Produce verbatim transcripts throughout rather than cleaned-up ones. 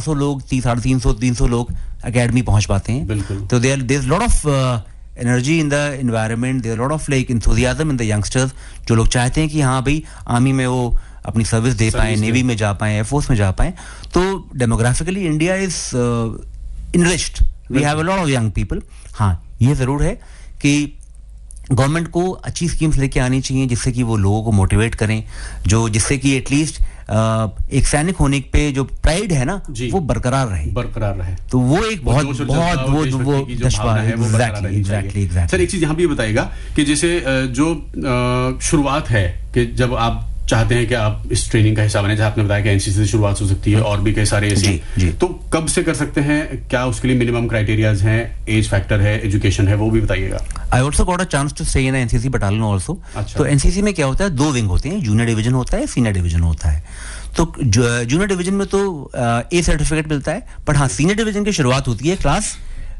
सौ लोग, तीन साढ़े तीन सौ तीन सौ लोग एकेडमी पहुंच पाते हैं. तो there there is lot of energy in the environment, there lot of like enthusiasm in the youngsters, जो लोग चाहते हैं कि हाँ भाई आर्मी में वो अपनी सर्विस दे पाएं, नेवी में जा पाएं, एयरफोर्स में जा पाएं. तो demographically India is enriched, we have a lot of young people. हाँ, ये जरूर है कि गवर्नमेंट को अच्छी स्कीम्स लेके आनी चाहिए जिससे कि वो लोगों को मोटिवेट करें, जो जिससे कि एटलीस्ट एक सैनिक होने पे जो प्राइड है ना वो बरकरार रहे बरकरार रहे तो वो एक बहुत बहुत वो वो जज्बा है. Exactly exactly exactly. सर, एक चीज यहाँ भी बताइएगा कि जैसे जो शुरुआत है कि जब आप चाहते हैं कि आप इस ट्रेनिंग का हिस्सा बने, जहां आपने बताया कि एनसीसी से शुरुआत हो सकती है और भी कई सारे ऐसे, तो कब से कर सकते हैं? क्या उसके लिए मिनिमम क्राइटेरियाज हैं, एज फैक्टर है, एजुकेशन है, वो भी बताइएगा. I also got a chance to stay in NCC battalion also. तो एनसीसी में क्या होता है, दो विंग होते हैं, जूनियर डिवीजन होता है, सीनियर डिवीजन होता है. तो जूनियर डिवीजन में तो ए सर्टिफिकेट मिलता है, बट हाँ सीनियर डिवीजन की शुरुआत होती है क्लास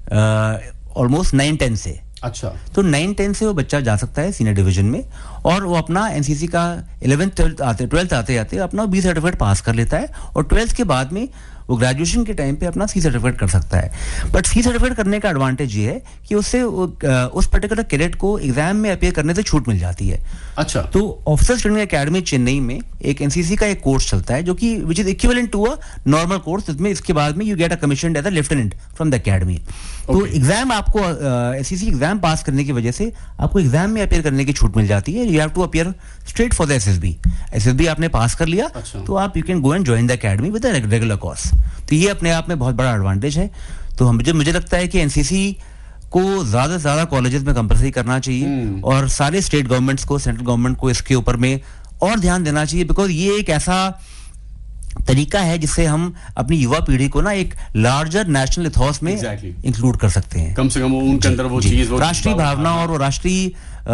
ऑलमोस्ट नाइन टेन से. अच्छा. तो नाइन टेन से वो बच्चा जा सकता है सीनियर डिवीजन में और वो अपना एनसीसी का इलेवेंथ ट्वेल्थ आते ट्वेल्थ आते आते अपना बी सर्टिफिकेट पास कर लेता है और ट्वेल्थ के बाद में वो ग्रेजुएशन के टाइम पे अपना सी सर्टिफिकेट कर सकता है. बट सी सर्टिफिकेट करने का एडवांटेज ये है कि उससे उस पर्टिकुलर कैडेट को एग्जाम में अपीयर करने से छूट मिल जाती है. अच्छा. तो ऑफिसर्स ट्रेनिंग एकेडमी चेन्नई में एक एनसीसी का एक कोर्स चलता है जो कि which is equivalent to a normal course, जिसमें इसके बाद में you get a commission as a lieutenant from the academy. तो एग्जाम आपको एनसीसी एग्जाम पास करने की वजह से आपको एग्जाम में अपीयर करने की छूट मिल जाती है. You have to appear straight for the SSB. SSB आपने पास कर लिया. अच्छा. तो आप you can go and join the academy with the regular course. तो ये अपने आप में बहुत बड़ा एडवांटेज है. तो हम मुझे मुझे लगता है कि एनसीसी को ज्यादा से ज्यादा कॉलेजेस में कंपलसरी करना चाहिए और सारे स्टेट गवर्नमेंट्स को, सेंट्रल गवर्नमेंट को इसके ऊपर में और ध्यान देना चाहिए, बिकॉज ये एक ऐसा तरीका है जिससे हम अपनी युवा पीढ़ी को ना एक लार्जर नेशनल इथॉस में इंक्लूड कर सकते हैं. कम से कम उनके अंदर वो चीज, राष्ट्रीय भावना और वो राष्ट्रीय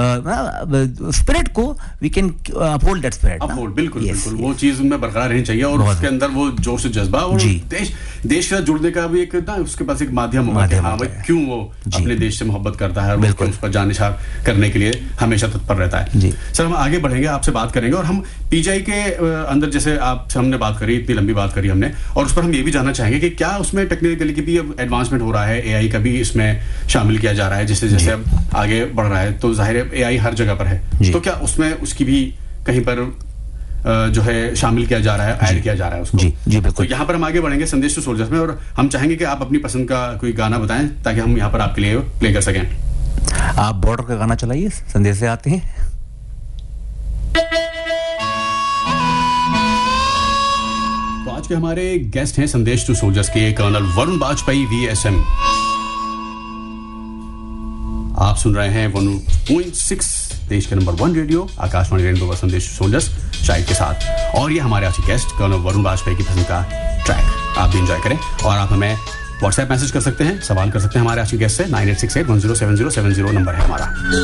स्पिरिट को we can uphold that spirit. Uphold, बिल्कुल बिल्कुल वो चीज उनमें बरकरार रहनी चाहिए और उसके अंदर वो जोश जज्बा और देश देश के साथ जुड़ने का भी एक ना उसके पास एक माध्यम होगा कि हाँ भाई क्यों वो अपने देश से मोहब्बत करता है और उस पर जान निशार करने के लिए हमेशा तत्पर रहता है. सर, हम आगे बढ़ेंगे, आपसे बात करेंगे और हम पीजीआई के अंदर जैसे आपसे हमने बात करी, इतनी लंबी बात करी हमने, और उस पर हम ये भी जानना चाहेंगे कि क्या उसमें टेक्निकली की भी एडवांसमेंट हो रहा है, एआई का भी इसमें शामिल किया जा रहा है जैसे जैसे अब आगे बढ़ रहा है. तो जाहिर है एआई हर जगह पर है, तो क्या उसमें उसकी भी कहीं पर जो है शामिल किया जा रहा है, ऐड किया जा रहा है उसको? जी जी बिल्कुल. तो यहाँ पर हम आगे बढ़ेंगे संदेश टू सोल्जर्स में और हम चाहेंगे कि आप अपनी पसंद का कोई गाना बताएं ताकि हम यहाँ पर आपके लिए प्ले कर सकें. आप बॉर्डर का गाना चलाइए, संदेश से आते हैं. तो आज के हमारे गेस्ट हैं संदेश टू सोल्जर्स के कर्नल वरुण बाजपेयी वीएसएम. आप सुन रहे हैं वन पॉइंट सिक्स देश के number one radio Akashvani radio पर संदेश टू सोल्जर्स शाहिद के साथ, और ये हमारे आज के गेस्ट कर्नल वरुण बाजपेयी की पसंद का ट्रैक. आप भी एंजॉय करें और आप हमें व्हाट्सएप मैसेज कर सकते हैं, सवाल कर सकते हैं हमारे आज के गेस्ट से. Nine eight six eight one zero seven zero seven zero number है हमारा.